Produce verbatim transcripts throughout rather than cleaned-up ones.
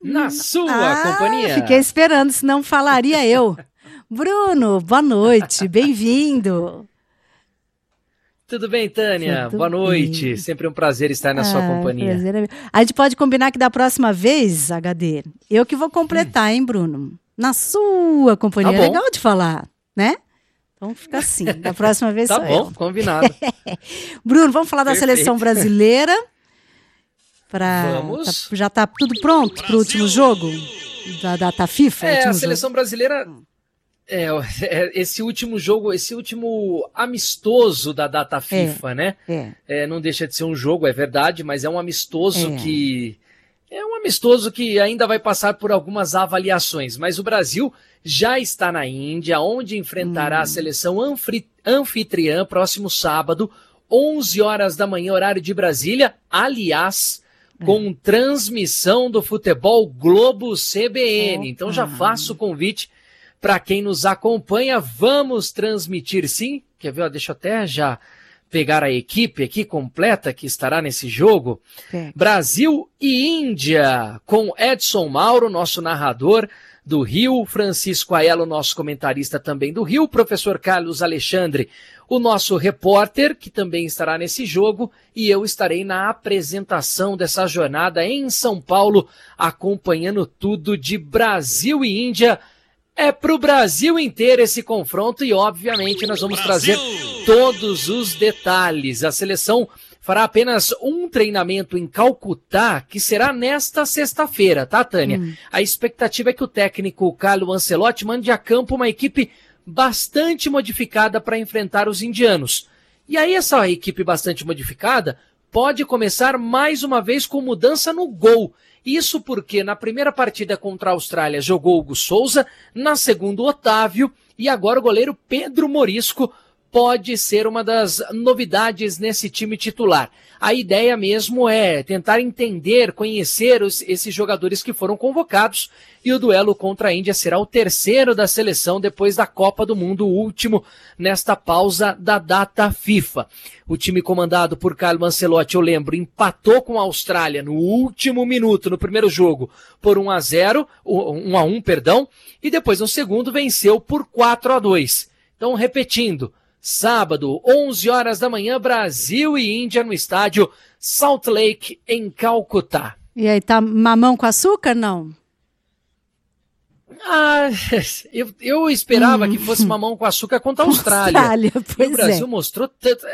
Na sua ah, companhia. Fiquei esperando, senão falaria eu. Bruno, boa noite, bem-vindo. Tudo bem, Tânia? Tudo boa noite. bem. Sempre um prazer estar na ah, sua companhia. Prazer é... A gente pode combinar que da próxima vez, H D, eu que vou completar, hum. hein, Bruno? Na sua companhia. Tá é legal de falar, né? Então fica assim, da próxima vez tá sou bom, eu. Combinado. Bruno, vamos falar Perfeito. da seleção brasileira. Pra... Vamos. Tá, já está tudo pronto para o último jogo da data FIFA? É, a seleção jogo. brasileira... É, esse último jogo, esse último amistoso da data FIFA, é, né? É. É, não deixa de ser um jogo, é verdade, mas é um amistoso é. que... É um amistoso que ainda vai passar por algumas avaliações, mas o Brasil já está na Índia, onde enfrentará hum. a seleção anfitriã próximo sábado, onze horas da manhã, horário de Brasília, aliás, é. com transmissão do Futebol Globo C B N. Então já faço o convite para quem nos acompanha, vamos transmitir sim. Quer ver? Ó, deixa eu até já pegar a equipe aqui completa que estará nesse jogo. É. Brasil e Índia, com Edson Mauro, nosso narrador do Rio, Francisco Aiello, nosso comentarista também do Rio, professor Carlos Alexandre, o nosso repórter, que também estará nesse jogo, e eu estarei na apresentação dessa jornada em São Paulo, acompanhando tudo de Brasil e Índia. É para o Brasil inteiro esse confronto e, obviamente, nós vamos Brasil. trazer todos os detalhes. A seleção fará apenas um treinamento em Calcutá, que será nesta sexta-feira, tá, Tânia? Hum. A expectativa é que o técnico Carlo Ancelotti mande a campo uma equipe bastante modificada para enfrentar os indianos. E aí essa equipe bastante modificada pode começar mais uma vez com mudança no gol. Isso porque na primeira partida contra a Austrália jogou Hugo Souza, na segunda o Otávio e agora o goleiro Pedro Morisco pode ser uma das novidades nesse time titular. A ideia mesmo é tentar entender, conhecer os, esses jogadores que foram convocados e o duelo contra a Índia será o terceiro da seleção depois da Copa do Mundo, o último nesta pausa da data FIFA. O time comandado por Carlo Ancelotti, eu lembro, empatou com a Austrália no último minuto, no primeiro jogo, por um a zero, um a um, perdão, e depois no segundo venceu por quatro a dois. Então, repetindo, sábado, onze horas da manhã, Brasil e Índia no estádio Salt Lake, em Calcutá. E aí, tá mamão com açúcar, não? Ah, eu, eu esperava hum. que fosse mamão com açúcar contra a Austrália. Austrália, pois e o Brasil é. mostrou tanto,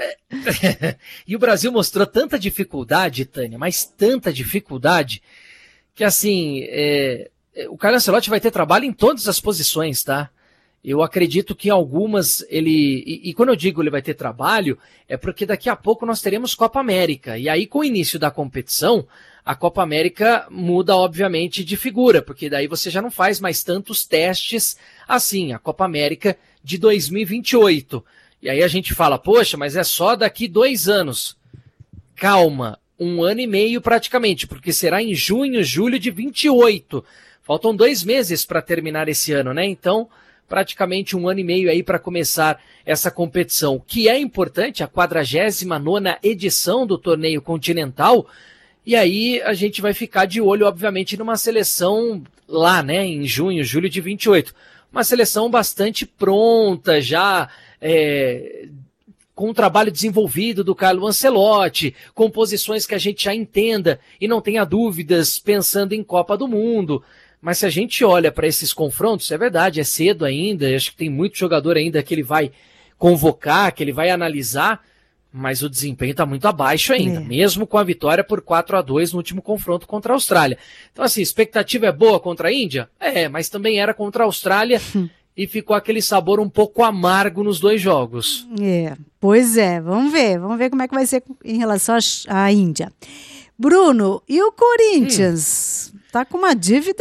e o Brasil mostrou tanta dificuldade, Tânia, mas tanta dificuldade, que assim, é, o Carlo Ancelotti vai ter trabalho em todas as posições, tá? Eu acredito que algumas ele... E, e quando eu digo ele vai ter trabalho, é porque daqui a pouco nós teremos Copa América. E aí, com o início da competição, a Copa América muda, obviamente, de figura, porque daí você já não faz mais tantos testes assim, a Copa América de dois mil e vinte e oito. E aí a gente fala, poxa, mas é só daqui dois anos. Calma, um ano e meio praticamente, porque será em junho, julho de vinte e oito. Faltam dois meses para terminar esse ano, né? Então, praticamente um ano e meio aí para começar essa competição. O que é importante, a quadragésima nona edição do torneio continental, e aí a gente vai ficar de olho, obviamente, numa seleção lá, né, em junho, julho de vinte e oito. Uma seleção bastante pronta, já é, com um trabalho desenvolvido do Carlo Ancelotti, com posições que a gente já entenda e não tenha dúvidas pensando em Copa do Mundo. Mas se a gente olha para esses confrontos, é verdade, é cedo ainda, acho que tem muito jogador ainda que ele vai convocar, que ele vai analisar, mas o desempenho está muito abaixo ainda, é. mesmo com a vitória por quatro a dois no último confronto contra a Austrália. Então assim, a expectativa é boa contra a Índia? É, mas também era contra a Austrália e ficou aquele sabor um pouco amargo nos dois jogos. É, pois é, vamos ver, vamos ver como é que vai ser em relação à Índia. Bruno, e o Corinthians? Hum. Tá com uma dívida,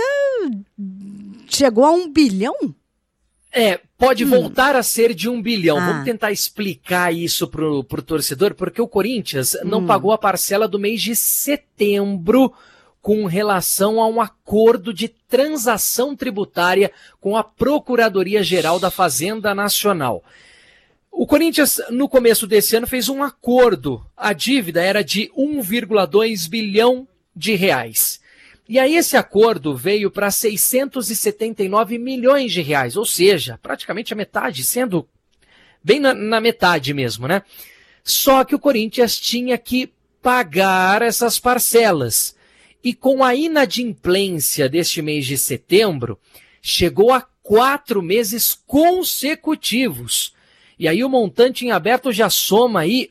chegou a um bilhão? É, pode hum. voltar a ser de um bilhão. Ah. Vamos tentar explicar isso pro, pro torcedor, porque o Corinthians hum. não pagou a parcela do mês de setembro com relação a um acordo de transação tributária com a Procuradoria-Geral da Fazenda Nacional. O Corinthians, no começo desse ano, fez um acordo. A dívida era de um vírgula dois bilhão de reais. E aí esse acordo veio para seiscentos e setenta e nove milhões de reais, ou seja, praticamente a metade, sendo bem na, na metade mesmo, né? Só que o Corinthians tinha que pagar essas parcelas. E com a inadimplência deste mês de setembro, chegou a quatro meses consecutivos. E aí o montante em aberto já soma aí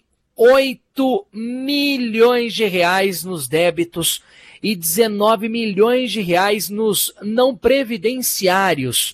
oito milhões de reais nos débitos e dezenove milhões de reais nos não previdenciários.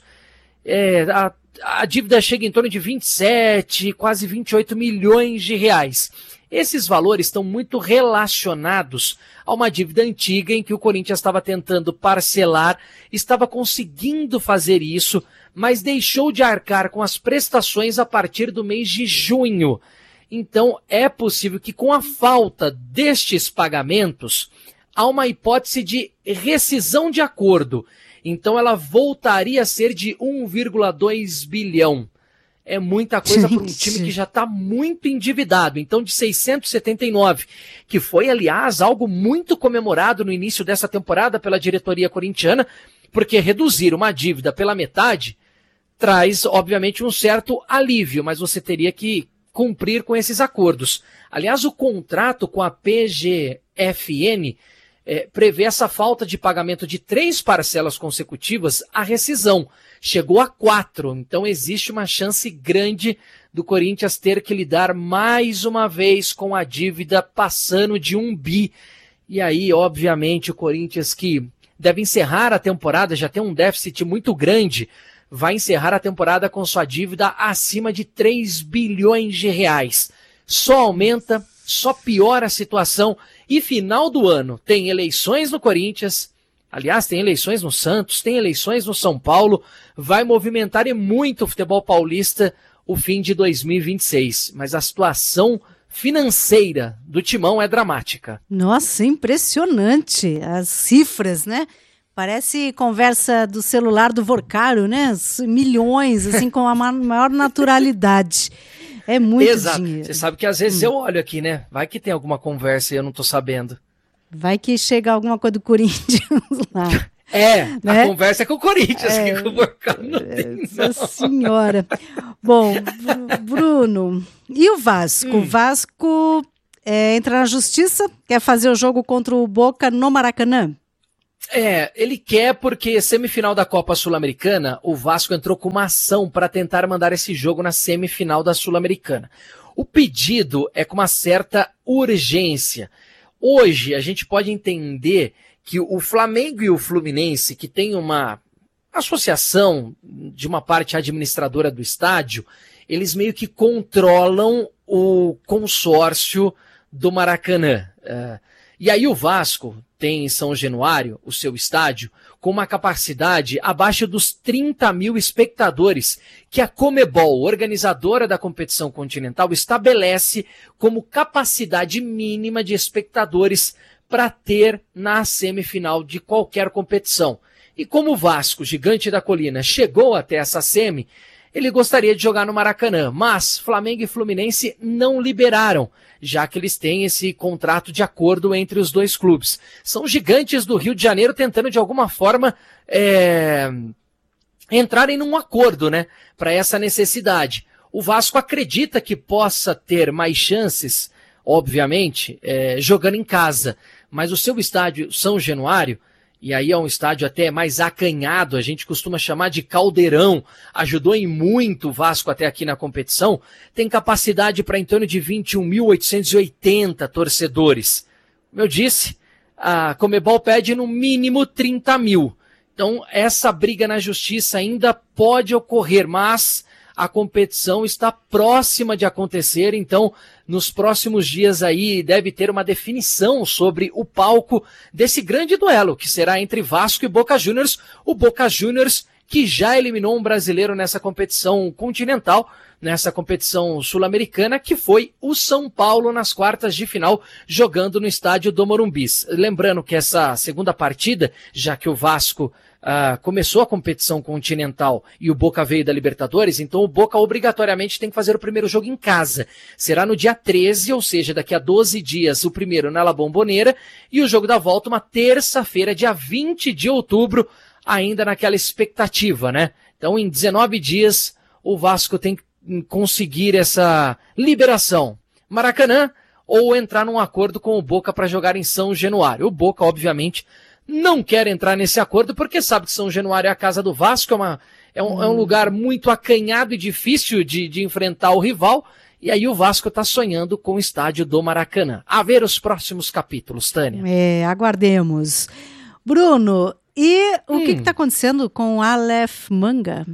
É, a, a dívida chega em torno de vinte e sete, quase vinte e oito milhões de reais. Esses valores estão muito relacionados a uma dívida antiga em que o Corinthians estava tentando parcelar, estava conseguindo fazer isso, mas deixou de arcar com as prestações a partir do mês de junho. Então é possível que com a falta destes pagamentos, há uma hipótese de rescisão de acordo. Então ela voltaria a ser de um vírgula dois bilhão. É muita coisa para um time que já está muito endividado. Então, de seiscentos e setenta e nove, que foi, aliás, algo muito comemorado no início dessa temporada pela diretoria corintiana, porque reduzir uma dívida pela metade traz, obviamente, um certo alívio, mas você teria que cumprir com esses acordos. Aliás, o contrato com a P G F N é, prevê essa falta de pagamento de três parcelas consecutivas à rescisão. Chegou a quatro, então existe uma chance grande do Corinthians ter que lidar mais uma vez com a dívida passando de um bi. E aí, obviamente, o Corinthians, que deve encerrar a temporada, já tem um déficit muito grande, vai encerrar a temporada com sua dívida acima de três bilhões de reais. Só aumenta, só piora a situação. E final do ano tem eleições no Corinthians. Aliás, tem eleições no Santos, tem eleições no São Paulo, vai movimentar e muito o futebol paulista o fim de dois mil e vinte e seis. Mas a situação financeira do Timão é dramática. Nossa, impressionante. As cifras, né? Parece conversa do celular do Vorcaro, né? Milhões, assim, com a maior naturalidade. É muito Exato. Dinheiro. Você sabe que às vezes hum. eu olho aqui, né? Vai que tem alguma conversa e eu não tô sabendo. Vai que chega alguma coisa do Corinthians lá. É, né? A conversa é com o Corinthians, é, que com o Vorcaro não tem, não. Nossa senhora. Bom, Bruno, e o Vasco? Hum. O Vasco é, entra na justiça, quer fazer o jogo contra o Boca no Maracanã? É, ele quer porque semifinal da Copa Sul-Americana, o Vasco entrou com uma ação para tentar mandar esse jogo na semifinal da Sul-Americana. O pedido é com uma certa urgência. Hoje a gente pode entender que o Flamengo e o Fluminense, que tem uma associação de uma parte administradora do estádio, eles meio que controlam o consórcio do Maracanã. Uh, e aí o Vasco tem em São Januário, o seu estádio, com uma capacidade abaixo dos trinta mil espectadores, que a Comebol, organizadora da competição continental, estabelece como capacidade mínima de espectadores para ter na semifinal de qualquer competição. E como o Vasco, gigante da colina, chegou até essa semi, ele gostaria de jogar no Maracanã, mas Flamengo e Fluminense não liberaram, já que eles têm esse contrato de acordo entre os dois clubes. São gigantes do Rio de Janeiro tentando de alguma forma é, entrarem num acordo, né, para essa necessidade. O Vasco acredita que possa ter mais chances, obviamente, é, jogando em casa, mas o seu estádio São Januário, e aí é um estádio até mais acanhado, a gente costuma chamar de caldeirão, ajudou em muito o Vasco até aqui na competição, tem capacidade para em torno de vinte e um mil oitocentos e oitenta torcedores. Como eu disse, a Comebol pede no mínimo trinta mil. Então essa briga na justiça ainda pode ocorrer, mas a competição está próxima de acontecer, então nos próximos dias aí deve ter uma definição sobre o palco desse grande duelo, que será entre Vasco e Boca Juniors, o Boca Juniors que já eliminou um brasileiro nessa competição continental, nessa competição sul-americana, que foi o São Paulo nas quartas de final, jogando no estádio do Morumbi. Lembrando que essa segunda partida, já que o Vasco uh, começou a competição continental e o Boca veio da Libertadores, então o Boca obrigatoriamente tem que fazer o primeiro jogo em casa. Será no dia treze, ou seja, daqui a doze dias, o primeiro na La Bombonera, e o jogo da volta uma terça-feira, dia vinte de outubro, ainda naquela expectativa, né? Então, em dezenove dias, o Vasco tem que conseguir essa liberação. Maracanã, ou entrar num acordo com o Boca para jogar em São Januário. O Boca, obviamente, não quer entrar nesse acordo porque sabe que São Januário é a casa do Vasco, é, uma, é, um, hum. é um lugar muito acanhado e difícil de, de enfrentar o rival, e aí o Vasco está sonhando com o estádio do Maracanã. A ver os próximos capítulos, Tânia. É, aguardemos. Bruno, e o hum. que está acontecendo com o Aleph Manga?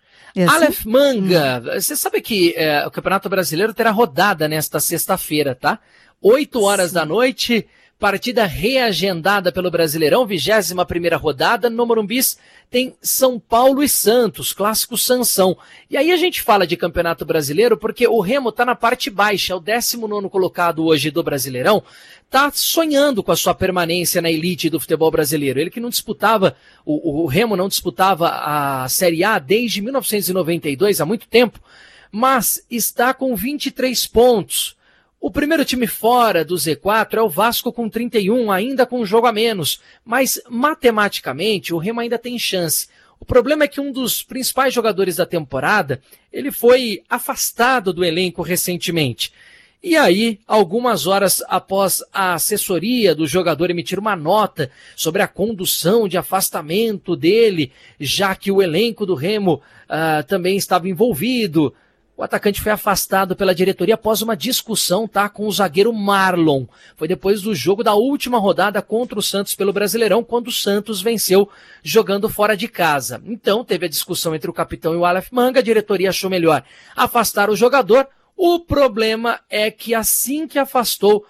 É assim? Aleph Manga, hum. você sabe que é, o Campeonato Brasileiro terá rodada nesta sexta-feira, tá? oito horas Sim. da noite, partida reagendada pelo Brasileirão, vigésima primeira rodada, no Morumbis tem São Paulo e Santos, clássico Sansão. E aí a gente fala de Campeonato Brasileiro porque o Remo tá na parte baixa, é o décimo nono colocado hoje do Brasileirão, tá sonhando com a sua permanência na elite do futebol brasileiro. Ele que não disputava, o, o Remo não disputava a Série A desde mil novecentos e noventa e dois, há muito tempo, mas está com vinte e três pontos. O primeiro time fora do Z quatro é o Vasco com trinta e um, ainda com um jogo a menos, mas matematicamente o Remo ainda tem chance. O problema é que um dos principais jogadores da temporada, ele foi afastado do elenco recentemente. E aí, algumas horas após a assessoria do jogador emitir uma nota sobre a condução de afastamento dele, já que o elenco do Remo uh, também estava envolvido, o atacante foi afastado pela diretoria após uma discussão, tá, com o zagueiro Marlon. Foi depois do jogo da última rodada contra o Santos pelo Brasileirão, quando o Santos venceu jogando fora de casa. Então, teve a discussão entre o capitão e o Aleph Manga, a diretoria achou melhor afastar o jogador. O problema é que assim que afastou,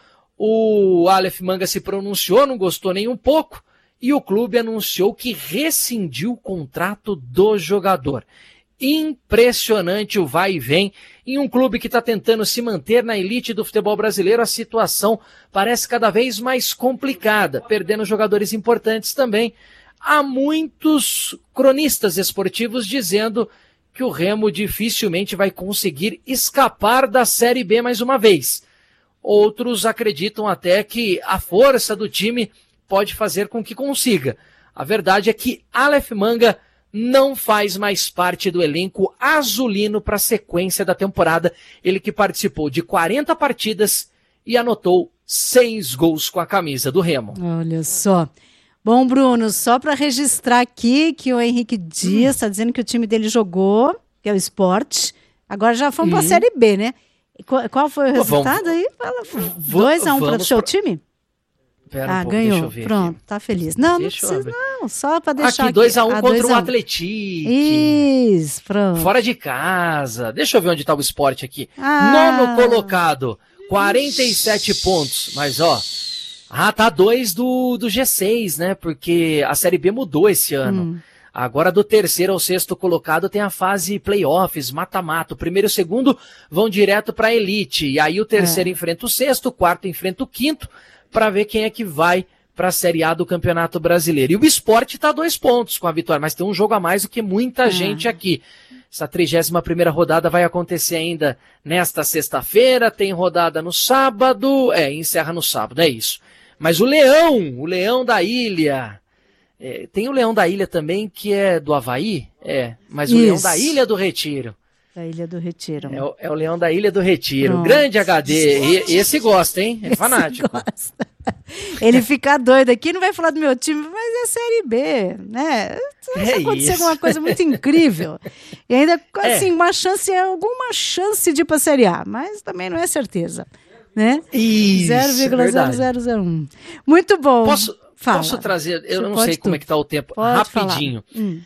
o Aleph Manga se pronunciou, não gostou nem um pouco, e o clube anunciou que rescindiu o contrato do jogador. Impressionante o vai e vem. Em um clube que está tentando se manter na elite do futebol brasileiro, a situação parece cada vez mais complicada, perdendo jogadores importantes também. Há muitos cronistas esportivos dizendo que o Remo dificilmente vai conseguir escapar da Série B mais uma vez. Outros acreditam até que a força do time pode fazer com que consiga. A verdade é que Aleph Manga não faz mais parte do elenco azulino para a sequência da temporada. Ele que participou de quarenta partidas e anotou seis gols com a camisa do Remo. Olha só. Bom, Bruno, só para registrar aqui que o Henrique Dias está hum. dizendo que o time dele jogou, que é o Sport. Agora já fomos hum. para a Série B, né? Qual, qual foi o resultado vamos, aí? dois a um para o seu pra... time? Pera ah, um pouco, ganhou. Deixa eu ver Pronto, aqui. tá feliz. Não, deixa não precisa, não. Só para deixar aqui. dois a um ah, contra o um. Atlético. Isso, pronto. Fora de casa. Deixa eu ver onde tá o Sport aqui. Ah. Nono colocado, quarenta e sete pontos. Mas, ó, ah, tá dois do, do G seis, né? Porque a Série B mudou esse ano. Hum. Agora, do terceiro ao sexto colocado, tem a fase playoffs, mata-mata. O primeiro e o segundo vão direto para a elite. E aí o terceiro é. enfrenta o sexto, o quarto enfrenta o quinto, para ver quem é que vai para a Série A do Campeonato Brasileiro. E o Sport está a dois pontos com a vitória, mas tem um jogo a mais do que muita é. gente aqui. Essa trigésima primeira rodada vai acontecer ainda nesta sexta-feira, tem rodada no sábado, é, encerra no sábado, é isso. Mas o Leão, o Leão da Ilha... É, tem o Leão da Ilha também, que é do Avaí, é, mas o Isso. Leão da Ilha do Retiro. Da Ilha do Retiro. É o, é o Leão da Ilha do Retiro. Pronto. Grande H D. E, esse gosta, hein? É fanático. Gosta. Ele fica doido aqui, não vai falar do meu time, mas é Série B, né? Se é acontecer isso. alguma coisa muito incrível. E ainda, assim, é. uma chance, alguma chance de ir para a Série A, mas também não é certeza, né? zero vírgula zero zero zero um. Muito bom. Posso... Fala. Posso trazer, eu Você não sei tudo. como é que tá o tempo, pode rapidinho. Hum.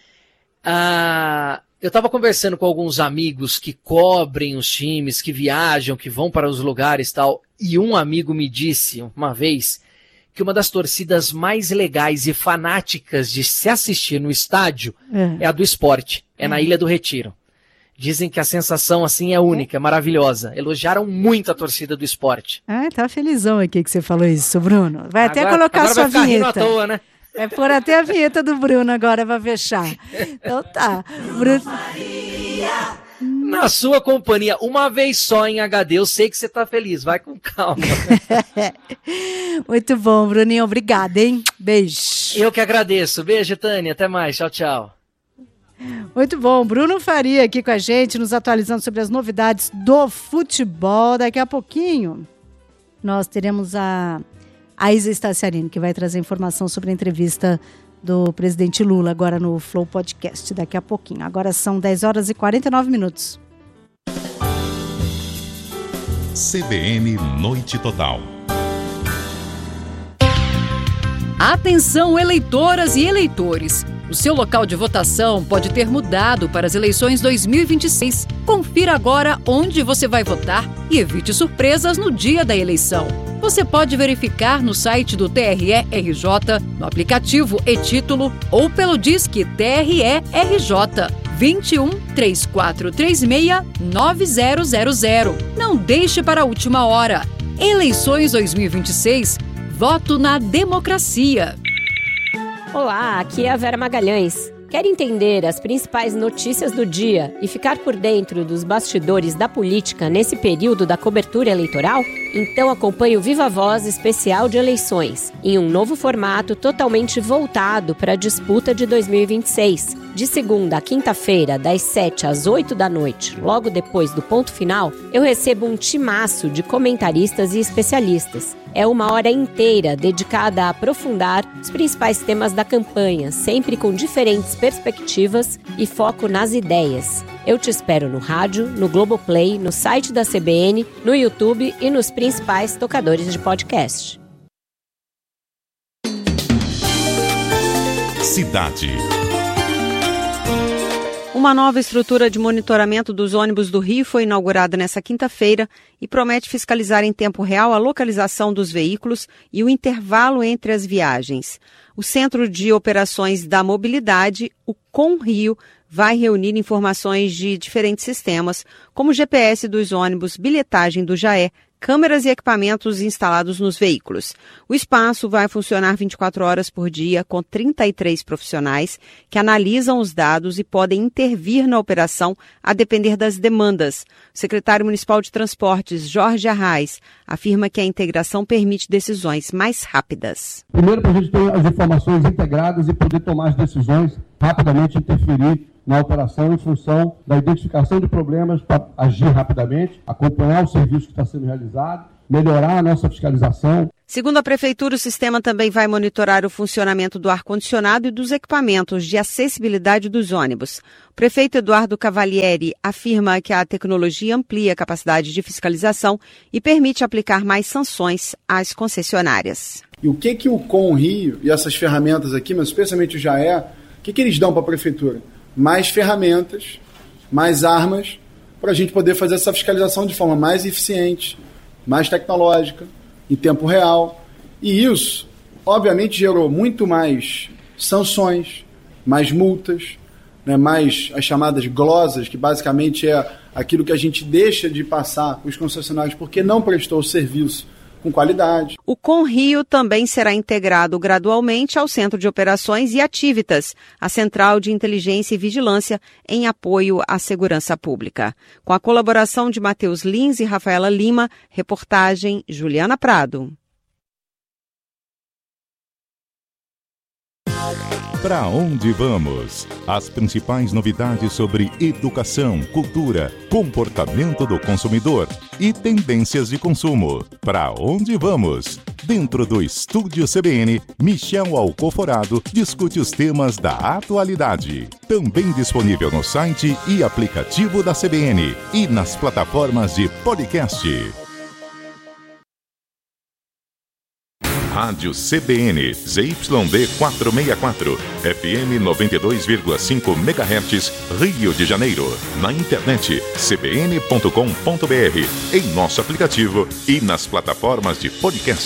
Ah, eu estava conversando com alguns amigos que cobrem os times, que viajam, que vão para os lugares e tal, e um amigo me disse uma vez que uma das torcidas mais legais e fanáticas de se assistir no estádio é, é a do Sport, é, é na Ilha do Retiro. Dizem que a sensação assim é única, é maravilhosa. Elogiaram muito a torcida do Sport. Ah, tá felizão aqui que você falou isso, Bruno. Vai até agora, colocar agora a sua vai ficar vinheta. Rindo à toa, né? É por até a vinheta do Bruno agora para fechar. Então tá. Bruno... Na sua companhia, uma vez só em H D, eu sei que você tá feliz, vai com calma. Muito bom, Bruninho, obrigada, hein? Beijo. Eu que agradeço. Beijo, Tânia, até mais, tchau, tchau. Muito bom, Bruno Faria aqui com a gente, nos atualizando sobre as novidades do futebol. Daqui a pouquinho, nós teremos a, a Isa Staciarino, que vai trazer informação sobre a entrevista do presidente Lula, agora no Flow Podcast, daqui a pouquinho. Agora são dez horas e quarenta e nove minutos. C B N Noite Total. Atenção, eleitoras e eleitores! O seu local de votação pode ter mudado para as eleições dois mil e vinte e seis. Confira agora onde você vai votar e evite surpresas no dia da eleição. Você pode verificar no site do T R E R J, no aplicativo e-Título ou pelo Disque T R E R J vinte e um, três quatro três seis, nove zero zero zero. Não deixe para a última hora. Eleições dois mil e vinte e seis. Voto na democracia. Olá, aqui é a Vera Magalhães. Quer entender as principais notícias do dia e ficar por dentro dos bastidores da política nesse período da cobertura eleitoral? Então acompanhe o Viva Voz especial de eleições, em um novo formato totalmente voltado para a disputa de dois mil e vinte e seis. De segunda a quinta-feira, das sete às oito da noite, logo depois do ponto final, eu recebo um timaço de comentaristas e especialistas. É uma hora inteira dedicada a aprofundar os principais temas da campanha, sempre com diferentes perspectivas e foco nas ideias. Eu te espero no rádio, no Globoplay, no site da C B N, no YouTube e nos principais tocadores de podcast. Cidade. Uma nova estrutura de monitoramento dos ônibus do Rio foi inaugurada nesta quinta-feira e promete fiscalizar em tempo real a localização dos veículos e o intervalo entre as viagens. O Centro de Operações da Mobilidade, o ComRio, vai reunir informações de diferentes sistemas, como G P S dos ônibus, bilhetagem do Jaé, câmeras e equipamentos instalados nos veículos. O espaço vai funcionar vinte e quatro horas por dia, com trinta e três profissionais que analisam os dados e podem intervir na operação a depender das demandas. O secretário municipal de Transportes, Jorge Arraes, afirma que a integração permite decisões mais rápidas. Primeiro, para a gente ter as informações integradas e poder tomar as decisões, rapidamente interferir na operação em função da identificação de problemas para agir rapidamente, acompanhar o serviço que está sendo realizado, melhorar a nossa fiscalização. Segundo a Prefeitura, o sistema também vai monitorar o funcionamento do ar-condicionado e dos equipamentos de acessibilidade dos ônibus. O prefeito Eduardo Cavalieri afirma que a tecnologia amplia a capacidade de fiscalização e permite aplicar mais sanções às concessionárias. E o que, que o ComRio e essas ferramentas aqui, mas especialmente o Jaé, o que, que eles dão para a Prefeitura? Mais ferramentas, mais armas, para a gente poder fazer essa fiscalização de forma mais eficiente, mais tecnológica, em tempo real. E isso, obviamente, gerou muito mais sanções, mais multas, né, mais as chamadas glosas, que basicamente é aquilo que a gente deixa de passar para os concessionários porque não prestou o serviço com qualidade. O ComRio também será integrado gradualmente ao Centro de Operações e Ativitas, a Central de Inteligência e Vigilância em apoio à segurança pública. Com a colaboração de Matheus Lins e Rafaela Lima, reportagem Juliana Prado. Para onde vamos? As principais novidades sobre educação, cultura, comportamento do consumidor e tendências de consumo. Para onde vamos? Dentro do Estúdio C B N, Michel Alcoforado discute os temas da atualidade. Também disponível no site e aplicativo da C B N e nas plataformas de podcast. Rádio C B N, Z Y D quatrocentos e sessenta e quatro, F M noventa e dois vírgula cinco megahertz, Rio de Janeiro. Na internet, c b n ponto com ponto b r, em nosso aplicativo e nas plataformas de podcast.